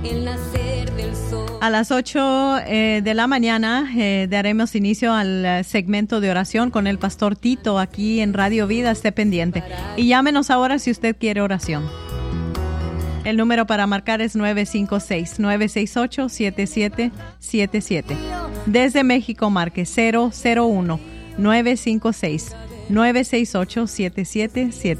El nacer del sol. A las 8 de la mañana daremos inicio al segmento de oración con el pastor Tito aquí en Radio Vida. Esté pendiente. Y llámenos ahora si usted quiere oración. El número para marcar es 956-968-7777. Desde México marque 001-956-968-7777.